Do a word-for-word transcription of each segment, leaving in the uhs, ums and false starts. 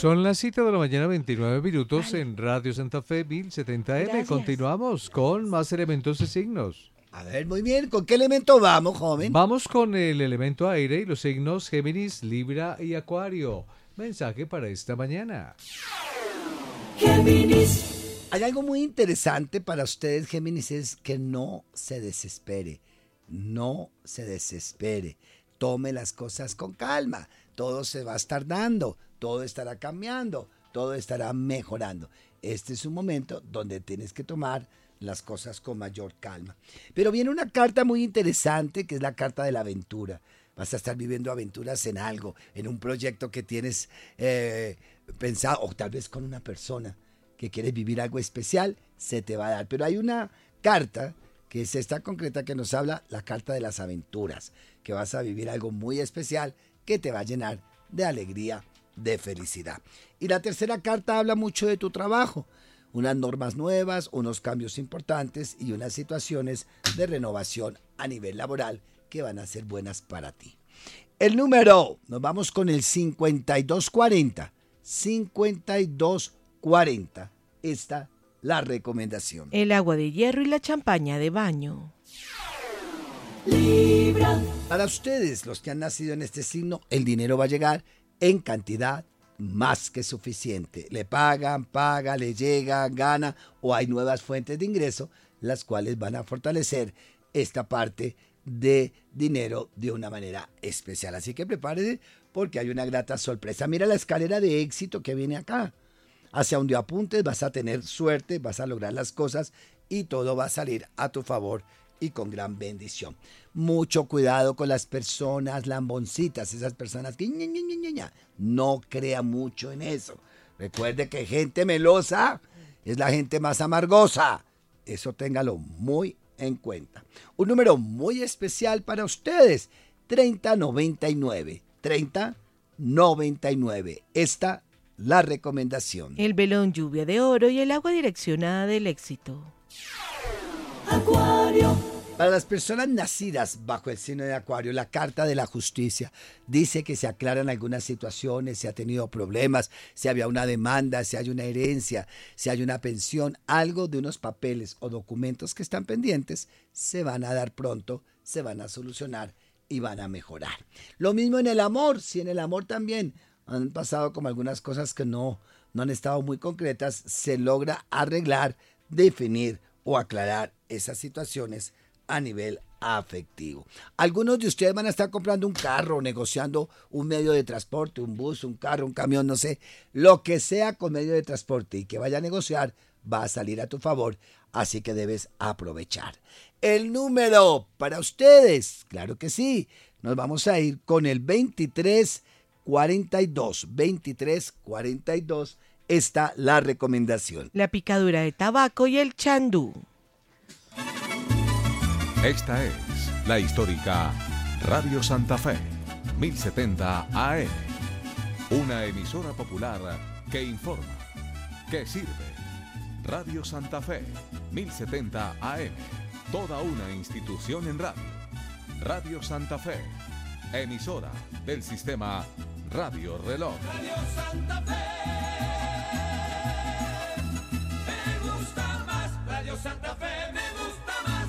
Son las siete de la mañana, veintinueve minutos en Radio Santa Fe mil setenta eme. Gracias. Continuamos con más elementos y signos. A ver, muy bien. ¿Con qué elemento vamos, joven? Vamos con el elemento aire y los signos Géminis, Libra y Acuario. Mensaje para esta mañana. Géminis. Hay algo muy interesante para ustedes, Géminis, es que no se desespere. No se desespere. Tome las cosas con calma. Todo se va a estar dando. Todo estará cambiando. Todo estará mejorando. Este es un momento donde tienes que tomar las cosas con mayor calma. Pero viene una carta muy interesante, que es la carta de la aventura. Vas a estar viviendo aventuras en algo, en un proyecto que tienes eh, pensado, o tal vez con una persona que quieres vivir algo especial, se te va a dar. Pero hay una carta que es esta concreta que nos habla, la carta de las aventuras, que vas a vivir algo muy especial que te va a llenar de alegría, de felicidad. Y la tercera carta habla mucho de tu trabajo, unas normas nuevas, unos cambios importantes y unas situaciones de renovación a nivel laboral que van a ser buenas para ti. El número, nos vamos con el cincuenta y dos cuarenta. cincuenta y dos cuarenta. Esta la recomendación. El agua de hierro y la champaña de baño. Libra. Para ustedes, los que han nacido en este signo, el dinero va a llegar en cantidad más que suficiente. Le pagan, paga, le llega, gana o hay nuevas fuentes de ingreso, las cuales van a fortalecer esta parte de dinero de una manera especial. Así que prepárese porque hay una grata sorpresa. Mira la escalera de éxito que viene acá. Hacia donde apuntes vas a tener suerte, vas a lograr las cosas y todo va a salir a tu favor y con gran bendición. Mucho cuidado con las personas lamboncitas, esas personas que ña, ña, ña, ña, ña. No crea mucho en eso. Recuerde que gente melosa es la gente más amargosa. Eso téngalo muy en cuenta. Un número muy especial para ustedes, treinta noventa y nueve. treinta noventa y nueve. Esta la recomendación. El velón lluvia de oro y el agua direccionada del éxito. Acuario. Para las personas nacidas bajo el signo de Acuario, la carta de la justicia dice que se aclaran algunas situaciones, si ha tenido problemas, si había una demanda, si hay una herencia, si hay una pensión, algo de unos papeles o documentos que están pendientes, se van a dar pronto, se van a solucionar y van a mejorar. Lo mismo en el amor, si en el amor también han pasado como algunas cosas que no, no han estado muy concretas, se logra arreglar, definir o aclarar esas situaciones a nivel afectivo. Algunos de ustedes van a estar comprando un carro, negociando un medio de transporte, un bus, un carro, un camión, no sé, lo que sea con medio de transporte y que vaya a negociar va a salir a tu favor, así que debes aprovechar. El número para ustedes, claro que sí, nos vamos a ir con el veintitrés cuarenta y dos. veintitrés cuarenta y dos, está la recomendación. La picadura de tabaco y el chandú. Esta es la histórica Radio Santa Fe, mil setenta A M. Una emisora popular que informa, que sirve. Radio Santa Fe, mil setenta A M. Toda una institución en radio. Radio Santa Fe, emisora del sistema Radio Reloj. Radio Santa Fe. Me gusta más. Radio Santa Fe me gusta más.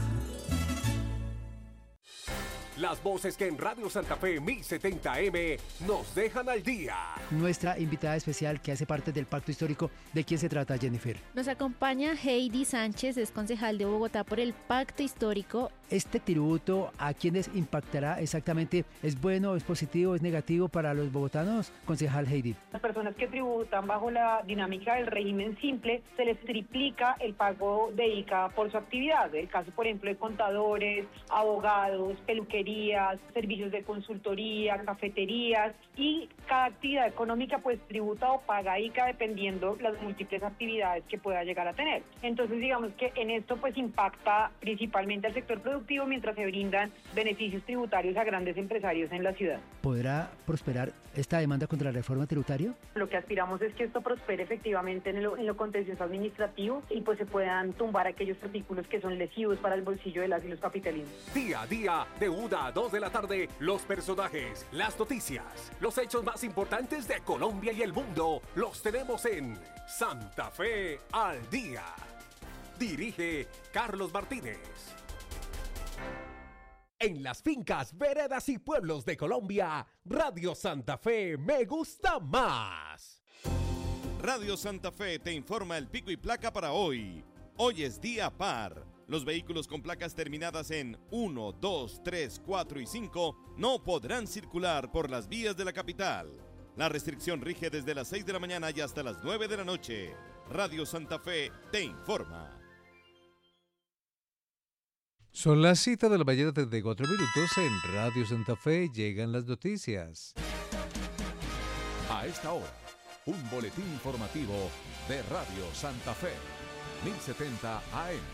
Las voces que en Radio Santa Fe mil setenta A M nos dejan al día. Nuestra invitada especial que hace parte del Pacto Histórico, ¿de quién se trata, Jennifer? Nos acompaña Heidi Sánchez, es concejal de Bogotá por el Pacto Histórico. Este tributo, ¿a quiénes impactará exactamente? ¿Es bueno, es positivo, es negativo para los bogotanos? Concejal Heidi. Las personas que tributan bajo la dinámica del régimen simple, se les triplica el pago de I C A por su actividad. El caso, por ejemplo, de contadores, abogados, peluquerías, servicios de consultoría, cafeterías, y cada actividad económica pues tributa o paga I C A dependiendo las múltiples actividades que pueda llegar a tener. Entonces digamos que en esto pues impacta principalmente al sector productivo mientras se brindan beneficios tributarios a grandes empresarios en la ciudad. ¿Podrá prosperar esta demanda contra la reforma tributaria? Lo que aspiramos es que esto prospere efectivamente en lo, en lo contencioso administrativo y pues se puedan tumbar aquellos artículos que son lesivos para el bolsillo de las y los capitalinos. Día a día de una una a dos de la tarde, los personajes, las noticias, los hechos más importantes de Colombia y el mundo, los tenemos en Santa Fe al Día. Dirige Carlos Martínez. En las fincas, veredas y pueblos de Colombia, Radio Santa Fe me gusta más. Radio Santa Fe te informa el pico y placa para hoy. Hoy es día par. Los vehículos con placas terminadas en uno, dos, tres, cuatro y cinco no podrán circular por las vías de la capital. La restricción rige desde las seis de la mañana y hasta las nueve de la noche. Radio Santa Fe te informa. Son las siete de la mañana, treinta y cuatro minutos. En Radio Santa Fe llegan las noticias. A esta hora, un boletín informativo de Radio Santa Fe, mil setenta A M.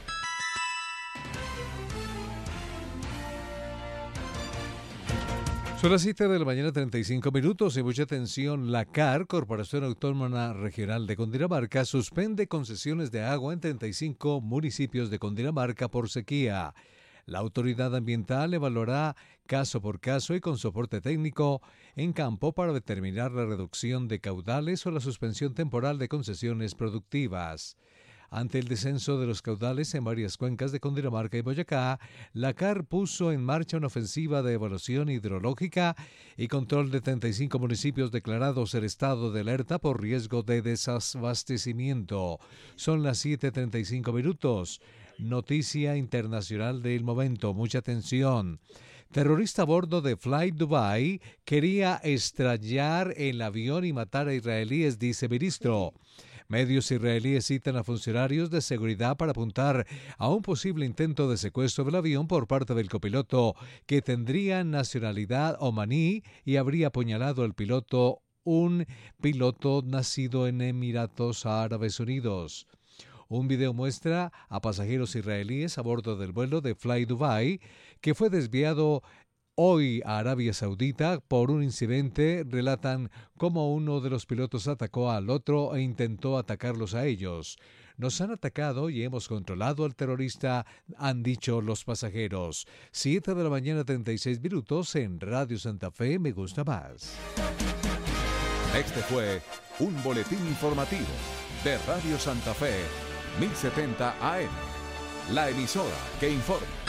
Son las siete de la mañana, treinta y cinco minutos, y mucha atención. La C A R, Corporación Autónoma Regional de Cundinamarca, suspende concesiones de agua en treinta y cinco municipios de Cundinamarca por sequía. La autoridad ambiental evaluará caso por caso y con soporte técnico en campo para determinar la reducción de caudales o la suspensión temporal de concesiones productivas. Ante el descenso de los caudales en varias cuencas de Cundinamarca y Boyacá, la C A R puso en marcha una ofensiva de evaluación hidrológica y control de treinta y cinco municipios declarados en estado de alerta por riesgo de desabastecimiento. Son las siete treinta y cinco minutos. Noticia internacional del momento. Mucha atención. Terrorista a bordo de Flight Dubai quería estrellar el avión y matar a israelíes, dice ministro. Medios israelíes citan a funcionarios de seguridad para apuntar a un posible intento de secuestro del avión por parte del copiloto, que tendría nacionalidad omaní y habría apuñalado al piloto, un piloto nacido en Emiratos Árabes Unidos. Un video muestra a pasajeros israelíes a bordo del vuelo de Fly Dubai, que fue desviado hoy a Arabia Saudita por un incidente. Relatan cómo uno de los pilotos atacó al otro e intentó atacarlos a ellos. Nos han atacado y hemos controlado al terrorista, han dicho los pasajeros. siete de la mañana, treinta y seis minutos, en Radio Santa Fe me gusta más. Este fue un boletín informativo de Radio Santa Fe, mil setenta A M, la emisora que informa.